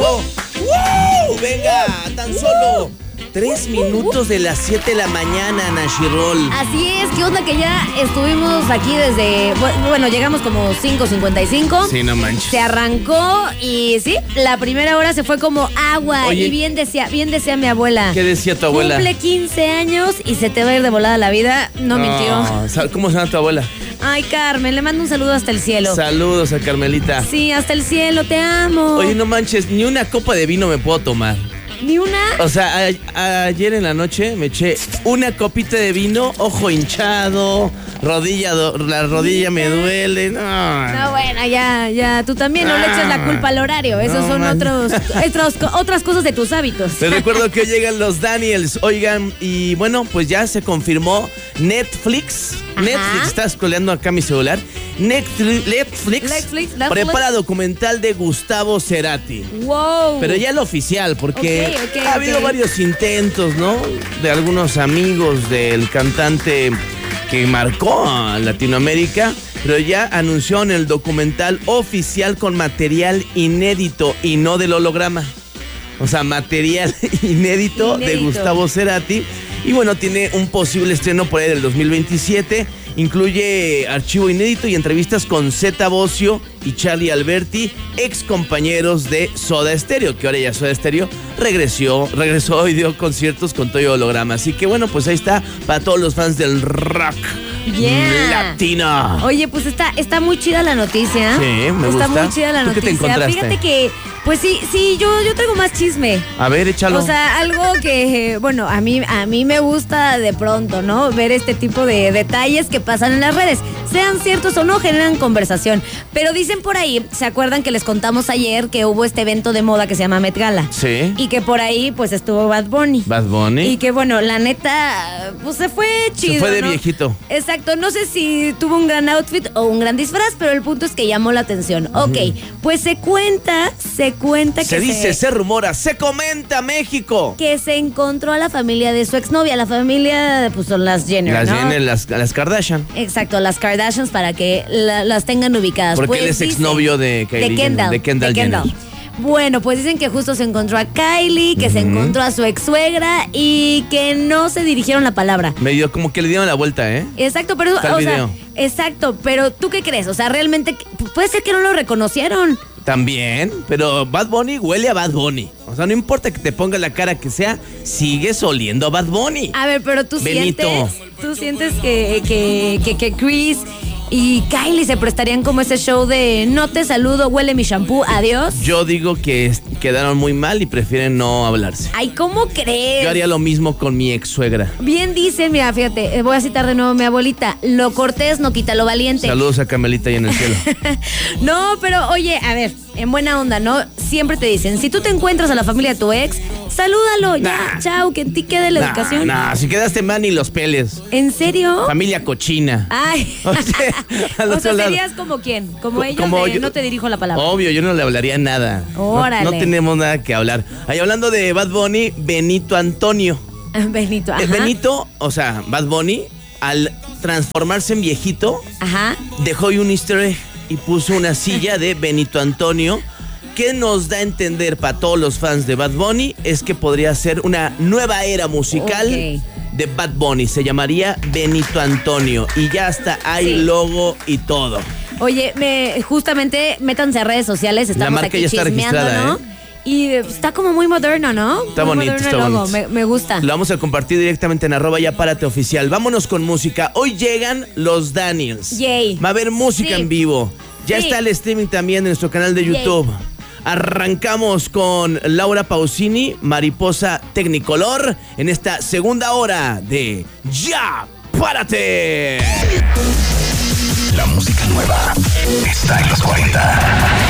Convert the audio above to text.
México. ¡Wow! Venga, tan solo 3 minutos de las 7 de la mañana, Nashirol. Así es, ¿qué onda? Que ya estuvimos aquí desde... Bueno, llegamos como 5:55. Sí, no manches. Se arrancó y sí, la primera hora se fue como agua. Oye, y bien decía mi abuela. ¿Qué decía tu abuela? Cumple 15 años y se te va a ir de volada la vida. No mintió. ¿Cómo se llama tu abuela? Ay, Carmen, le mando un saludo hasta el cielo. Saludos a Carmelita. Sí, hasta el cielo, te amo. Oye, no manches, ni una copa de vino me puedo tomar. ¿Ni una? O sea, ayer en la noche me eché una copita de vino, ojo hinchado, la rodilla me duele. No, bueno, ya, tú también no le eches la culpa al horario. Esos son otras cosas de tus hábitos. Te recuerdo que hoy llegan los Daniels, oigan, y bueno, pues ya se confirmó Netflix. Ajá. Netflix, está scrolleando acá mi celular. Netflix prepara documental de Gustavo Cerati. Wow. Pero ya el oficial, porque Okay, ha habido varios intentos, ¿no? De algunos amigos del cantante que marcó a Latinoamérica, pero ya anunció en el documental oficial con material inédito y no del holograma. O sea, material inédito de Gustavo Cerati. Y bueno, tiene un posible estreno por ahí del 2027. Incluye archivo inédito y entrevistas con Zeta Bosio y Charlie Alberti, ex compañeros de Soda Stereo, que ahora ya Soda Stereo regresó y dio conciertos con todo holograma. Así que bueno, pues ahí está para todos los fans del rock latino. Oye, pues está muy chida la noticia. Sí, me gusta. Está gusta. muy chida la ¿Tú noticia. qué te encontraste? Fíjate que, pues sí, yo traigo más chisme. A ver, échalo. O sea, algo que, bueno, a mí me gusta de pronto, ¿no? Ver este tipo de detalles que pasan en las redes. Sean ciertos o no, generan conversación. Pero dicen por ahí, ¿se acuerdan que les contamos ayer que hubo este evento de moda que se llama Met Gala? Sí. Y que por ahí, pues, estuvo Bad Bunny. Bad Bunny. Y que, bueno, la neta, pues se fue chido, se fue de ¿no? viejito. Exacto, no sé si tuvo un gran outfit o un gran disfraz, pero el punto es que llamó la atención. Ok, pues se cuenta que se dice, se rumora, se comenta México. Que se encontró a la familia de su exnovia. La familia, pues son las Jenner, Las ¿no? Jenner, las Kardashian. Exacto, las Kardashians para que las tengan ubicadas. Porque pues él es exnovio de Kendall Jenner. Bueno, pues dicen que justo se encontró a Kylie, que se encontró a su ex-suegra y que no se dirigieron la palabra. Medio como que le dieron la vuelta, ¿eh? Exacto, pero, exacto, pero ¿tú qué crees? O sea, realmente puede ser que no lo reconocieron. También, pero Bad Bunny huele a Bad Bunny. O sea, no importa que te ponga la cara que sea, sigues oliendo a Bad Bunny. A ver, pero tú Benito. sientes que Chris y Kylie se prestarían como ese show de no te saludo, huele mi shampoo, adiós. Yo digo que quedaron muy mal y prefieren no hablarse. Ay, ¿cómo crees? Yo haría lo mismo con mi ex suegra. Bien dice, mira, fíjate, voy a citar de nuevo a mi abuelita, lo cortés no quita lo valiente. Saludos a Carmelita ahí en el cielo. No, pero oye, a ver, en buena onda, ¿no? Siempre te dicen, si tú te encuentras a la familia de tu ex, salúdalo, ya, chao, que en ti quede la educación. Si quedaste mal ni los peles. ¿En serio? Familia cochina. Ay. O sea, ¿serías como quién? Como ellos no te dirijo la palabra. Obvio, yo no le hablaría nada. Órale. No tenemos nada que hablar. Ahí hablando de Bad Bunny, Benito Antonio. Benito, ajá. Benito, o sea, Bad Bunny, al transformarse en viejito, dejó ahí un easter egg y puso una silla de Benito Antonio. ¿Qué nos da a entender para todos los fans de Bad Bunny? Es que podría ser una nueva era musical de Bad Bunny. Se llamaría Benito Antonio. Y ya hasta hay logo y todo. Oye, justamente métanse a redes sociales. Estamos la marca aquí ya está registrada, ¿no? Y está como muy moderno, ¿no? Está muy bonito, está bonito. Me gusta. Lo vamos a compartir directamente en @yapárate_oficial. Vámonos con música. Hoy llegan los Daniels. Yay. Va a haber música en vivo. Ya está el streaming también en nuestro canal de YouTube. Yay. Arrancamos con Laura Pausini, Mariposa Technicolor, en esta segunda hora de Ya Párate. La música nueva está en los 40.